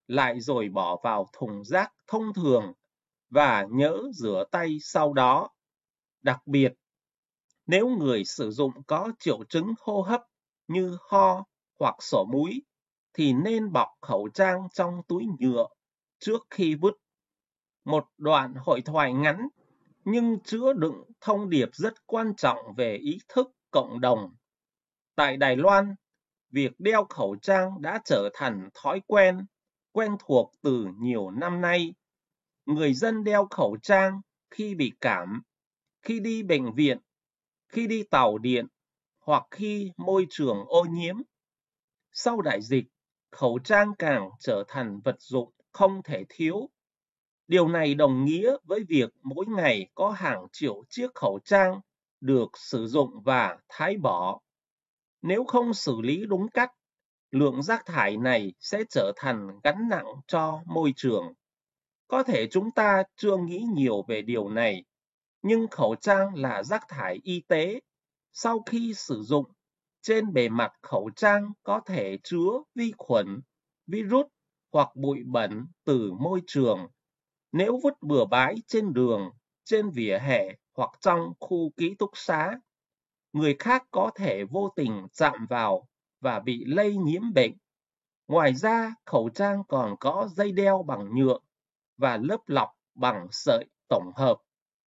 lại rồi bỏ vào thùng rác thông thường và nhớ rửa tay sau đó. Đặc biệt, nếu người sử dụng có triệu chứng hô hấp như ho hoặc sổ mũi, thì nên bọc khẩu trang trong túi nhựa trước khi vứt. Một đoạn hội thoại ngắn nhưng chứa đựng thông điệp rất quan trọng về ý thức cộng đồng. Tại Đài Loan, việc đeo khẩu trang đã trở thành thói quen thuộc từ nhiều năm nay. Người dân đeo khẩu trang khi bị cảm, khi đi bệnh viện, khi đi tàu điện hoặc khi môi trường ô nhiễm. Sau đại dịch, khẩu trang càng trở thành vật dụng không thể thiếu. Điều này đồng nghĩa với việc mỗi ngày có hàng triệu chiếc khẩu trang được sử dụng và thải bỏ. Nếu không xử lý đúng cách, lượng rác thải này sẽ trở thành gánh nặng cho môi trường. Có thể chúng ta chưa nghĩ nhiều về điều này, nhưng khẩu trang là rác thải y tế. Sau khi sử dụng, trên bề mặt khẩu trang có thể chứa vi khuẩn, virus hoặc bụi bẩn từ môi trường. Nếu vứt bừa bãi trên đường, trên vỉa hè hoặc trong khu ký túc xá, người khác có thể vô tình chạm vào và bị lây nhiễm bệnh. Ngoài ra, khẩu trang còn có dây đeo bằng nhựa và lớp lọc bằng sợi tổng hợp.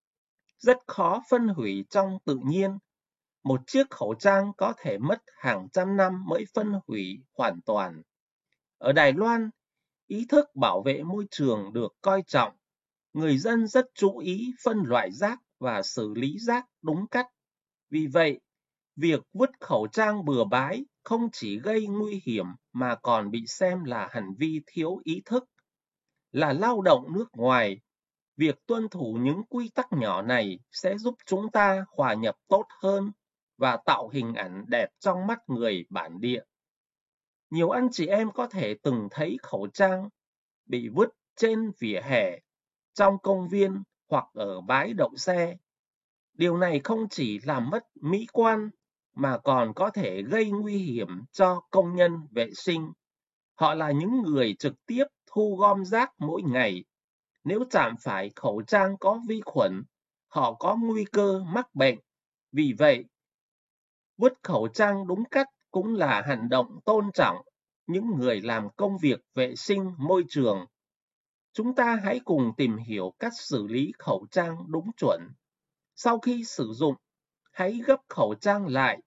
Rất khó phân hủy trong tự nhiên. Một chiếc khẩu trang có thể mất hàng trăm năm mới phân hủy hoàn toàn. Ở Đài Loan, ý thức bảo vệ môi trường được coi trọng. Người dân rất chú ý phân loại rác và xử lý rác đúng cách. Vì vậy, việc vứt khẩu trang bừa bãi không chỉ gây nguy hiểm mà còn bị xem là hành vi thiếu ý thức. Là lao động nước ngoài, việc tuân thủ những quy tắc nhỏ này sẽ giúp chúng ta hòa nhập tốt hơn và tạo hình ảnh đẹp trong mắt người bản địa. Nhiều anh chị em có thể từng thấy khẩu trang bị vứt trên vỉa hè, trong công viên hoặc ở bãi đậu xe. Điều này không chỉ làm mất mỹ quan mà còn có thể gây nguy hiểm cho công nhân vệ sinh. Họ là những người trực tiếp thu gom rác mỗi ngày. Nếu chạm phải khẩu trang có vi khuẩn, họ có nguy cơ mắc bệnh. Vì vậy, vứt khẩu trang đúng cách cũng là hành động tôn trọng những người làm công việc vệ sinh môi trường. Chúng ta hãy cùng tìm hiểu cách xử lý khẩu trang đúng chuẩn. Sau khi sử dụng, hãy gấp khẩu trang lại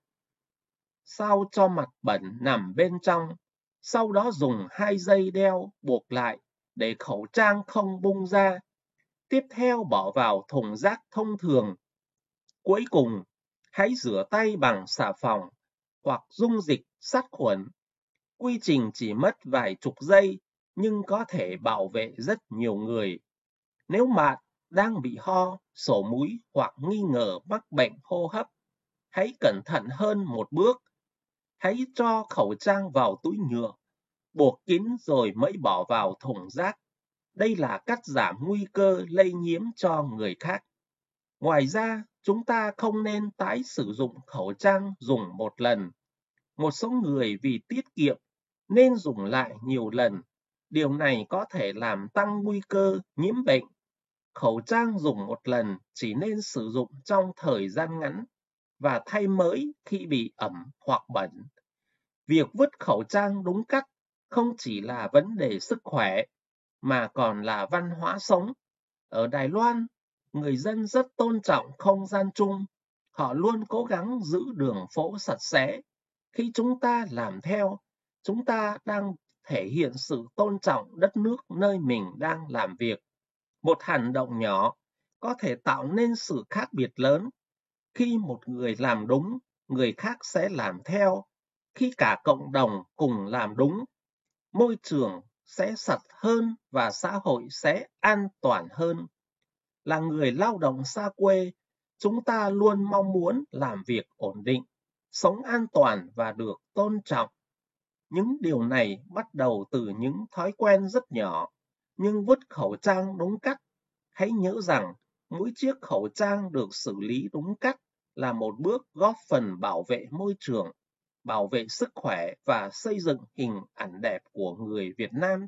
sao cho mặt bẩn nằm bên trong. Sau đó dùng 2 dây đeo buộc lại để khẩu trang không bung ra. Tiếp theo bỏ vào thùng rác thông thường. Cuối cùng, hãy rửa tay bằng xà phòng hoặc dung dịch sát khuẩn. Quy trình chỉ mất vài chục giây nhưng có thể bảo vệ rất nhiều người. Nếu bạn đang bị ho, sổ mũi hoặc nghi ngờ mắc bệnh hô hấp, hãy cẩn thận hơn một bước. Hãy cho khẩu trang vào túi nhựa, buộc kín rồi mới bỏ vào thùng rác. Đây là cách giảm nguy cơ lây nhiễm cho người khác. Ngoài ra, chúng ta không nên tái sử dụng khẩu trang dùng một lần. Một số người vì tiết kiệm nên dùng lại nhiều lần. Điều này có thể làm tăng nguy cơ nhiễm bệnh. Khẩu trang dùng một lần chỉ nên sử dụng trong thời gian ngắn và thay mới khi bị ẩm hoặc bẩn. Việc vứt khẩu trang đúng cách không chỉ là vấn đề sức khỏe mà còn là văn hóa sống. Ở Đài Loan, người dân rất tôn trọng không gian chung. Họ luôn cố gắng giữ đường phố sạch sẽ. Khi chúng ta làm theo, chúng ta đang thể hiện sự tôn trọng đất nước nơi mình đang làm việc. Một hành động nhỏ có thể tạo nên sự khác biệt lớn. Khi một người làm đúng, người khác sẽ làm theo. Khi cả cộng đồng cùng làm đúng, môi trường sẽ sạch hơn và xã hội sẽ an toàn hơn. Là người lao động xa quê, chúng ta luôn mong muốn làm việc ổn định, sống an toàn và được tôn trọng. Những điều này bắt đầu từ những thói quen rất nhỏ, nhưng vứt khẩu trang đúng cách. Hãy nhớ rằng, mỗi chiếc khẩu trang được xử lý đúng cách là một bước góp phần bảo vệ môi trường, bảo vệ sức khỏe và xây dựng hình ảnh đẹp của người Việt Nam